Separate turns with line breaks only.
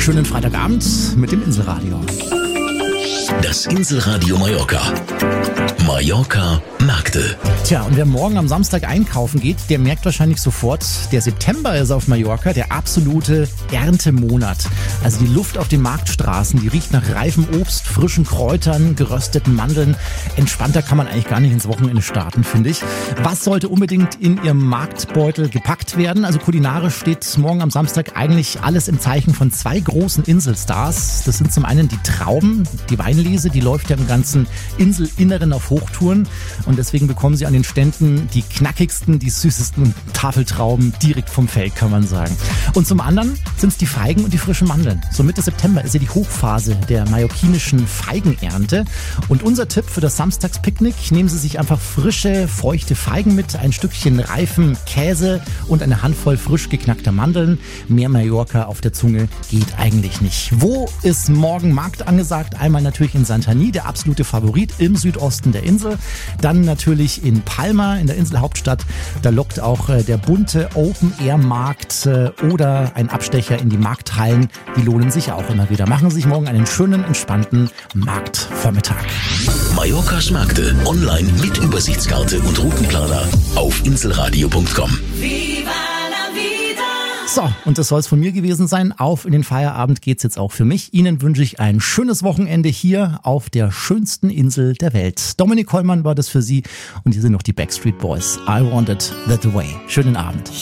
Schönen Freitagabend mit dem Inselradio.
Das Inselradio Mallorca. Mallorca Märkte.
Tja, und wer morgen am Samstag einkaufen geht, der merkt wahrscheinlich sofort, der September ist auf Mallorca der absolute Erntemonat. Also die Luft auf den Marktstraßen, die riecht nach reifem Obst, frischen Kräutern, gerösteten Mandeln. Entspannter kann man eigentlich gar nicht ins Wochenende starten, finde ich. Was sollte unbedingt in Ihrem Marktbeutel gepackt werden? Also kulinarisch steht morgen am Samstag eigentlich alles im Zeichen von zwei großen Inselstars. Das sind zum einen die Trauben, die Weinlese, die läuft ja im ganzen Inselinneren auf Hochtouren. Und deswegen bekommen Sie an den Ständen die knackigsten, die süßesten Tafeltrauben direkt vom Feld, kann man sagen. Und zum anderen sind es die Feigen und die frischen Mandeln. So Mitte September ist ja die Hochphase der mallorquinischen Feigenernte. Und unser Tipp für das Samstagspicknick: nehmen Sie sich einfach frische, feuchte Feigen mit, ein Stückchen reifen Käse und eine Handvoll frisch geknackter Mandeln. Mehr Mallorca auf der Zunge geht eigentlich nicht. Wo ist morgen Markt angesagt? Einmal natürlich in Santanyí, der absolute Favorit im Südosten der Insel. Dann natürlich in Palma, in der Inselhauptstadt. Da lockt auch der bunte Open-Air-Markt oder ein Abstecher in die Markthallen. Die lohnen sich auch immer wieder. Machen Sie sich morgen einen schönen, entspannten Marktvormittag.
Mallorcas Märkte online mit Übersichtskarte und Routenplaner auf inselradio.com.
So, und das soll es von mir gewesen sein. Auf in den Feierabend geht's jetzt auch für mich. Ihnen wünsche ich ein schönes Wochenende hier auf der schönsten Insel der Welt. Dominik Hollmann war das für Sie und hier sind noch die Backstreet Boys. I Want It That Way. Schönen Abend.